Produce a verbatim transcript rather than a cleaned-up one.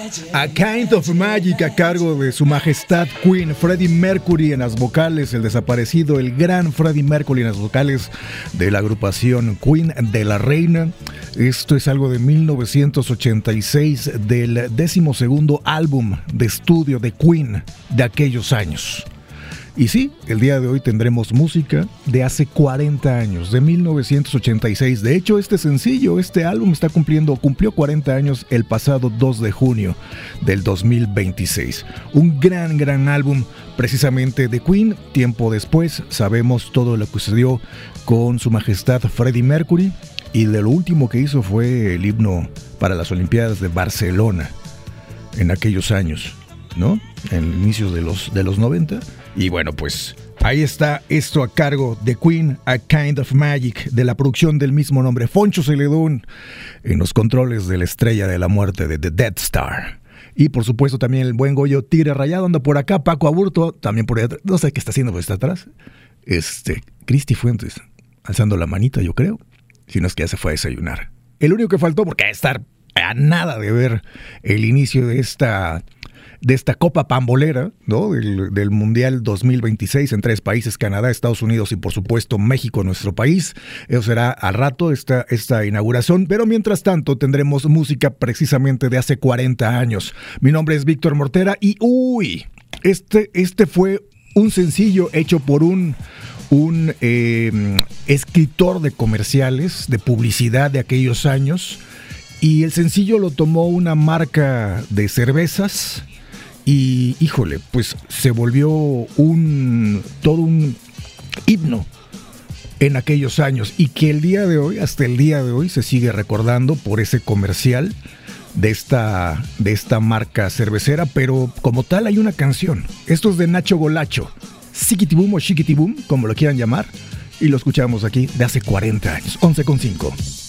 A Kind of Magic a cargo de su majestad Queen, Freddie Mercury en las vocales, el desaparecido, el gran Freddie Mercury en las vocales de la agrupación Queen de la Reina. Esto es algo de mil novecientos ochenta y seis, del decimosegundo álbum de estudio de Queen de aquellos años. Y sí, el día de hoy tendremos música de hace cuarenta años, de mil novecientos ochenta y seis. De hecho, este sencillo, este álbum está cumpliendo, cumplió cuarenta años el pasado dos de junio del dos mil veintiséis. Un gran, gran álbum precisamente de Queen. Tiempo después sabemos todo lo que sucedió con su majestad Freddie Mercury. Y de lo último que hizo fue el himno para las Olimpiadas de Barcelona en aquellos años, ¿no? En inicios de los, de los noventa. Y bueno, pues ahí está esto a cargo de Queen, A Kind of Magic, de la producción del mismo nombre. Foncho Celedón en los controles de la Estrella de la Muerte de The Death Star. Y por supuesto también el buen Goyo Tigre Rayado anda por acá. Paco Aburto también por allá atrás. No sé qué está haciendo, pues está atrás. Este, Cristi Fuentes alzando la manita, yo creo. Si no es que ya se fue a desayunar. El único que faltó, porque a estar a nada de ver el inicio de esta... de esta Copa Pambolera, ¿no? Del, del Mundial dos mil veintiséis en tres países, Canadá, Estados Unidos y por supuesto México, nuestro país. Eso será al rato esta, esta inauguración, pero mientras tanto tendremos música precisamente de hace cuarenta años. Mi nombre es Víctor Mortera y uy, este, este fue un sencillo hecho por un... un eh, escritor de comerciales, de publicidad de aquellos años, y el sencillo lo tomó una marca de cervezas. Y, híjole, pues se volvió un todo un himno en aquellos años y que el día de hoy, hasta el día de hoy, se sigue recordando por ese comercial de esta, de esta marca cervecera, pero como tal hay una canción. Esto es de Nacho Golacho, Chiquitibum o Chiquitibum, como lo quieran llamar, y lo escuchamos aquí de hace cuarenta años, once con cinco.